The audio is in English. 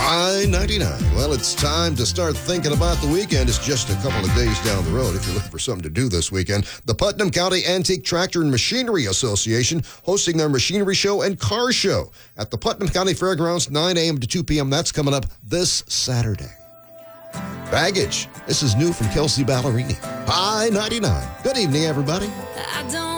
I-99. Well, it's time to start thinking about the weekend. It's just a couple of days down the road if you're looking for something to do this weekend. The Putnam County Antique Tractor and Machinery Association hosting their machinery show and car show at the Putnam County Fairgrounds, 9 a.m. to 2 p.m. That's coming up this Saturday. Baggage. This is new from Kelsey Ballerini. I-99. Good evening, everybody. I don't